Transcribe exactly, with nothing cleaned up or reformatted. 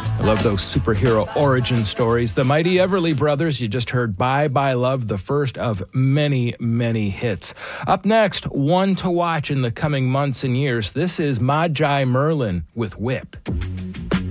I love those superhero origin stories. The Mighty Everly Brothers, you just heard Bye Bye Love, the first of many, many hits. Up next, one to watch in the coming months and years. This is Magi Merlin with Whip.